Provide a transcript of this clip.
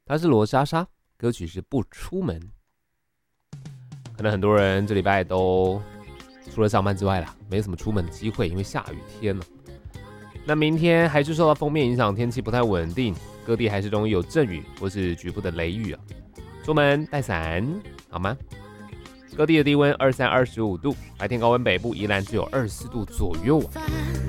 她是罗莎莎，歌曲是不出门。可能很多人这礼拜都除了上班之外啦，没什么出门的机会，因为下雨天了。那明天还是受到锋面影响，天气不太稳定，各地还是容易有阵雨或是局部的雷雨啊。出门带伞好吗？各地的低温23、25度，白天高温北部宜兰只有24度左右啊。